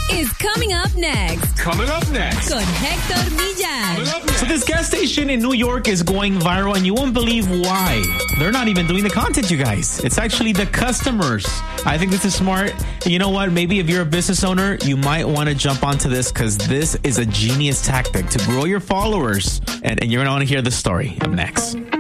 is coming up next. Coming up next. Con Hector Millan. So this gas station in New York is going viral, and you won't believe why. They're not even doing the content, you guys. It's actually the customers. I think this is smart. You know what? Maybe if you're a business owner, you might want to jump onto this because this is a genius tactic to grow your followers. And you're going to want to hear the story up next.